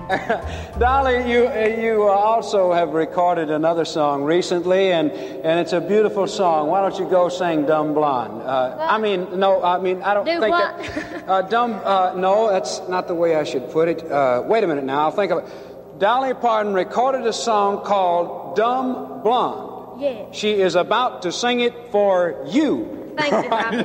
Dolly, you also have recorded another song recently, and it's a beautiful song. Why don't you go sing Dumb Blonde? I don't Do think what? that... no, that's not the way I should put it. Wait a minute now, I'll think of it. Dolly Parton recorded a song called Dumb Blonde. Yeah. She is about to sing it for you. Thank you, Robert.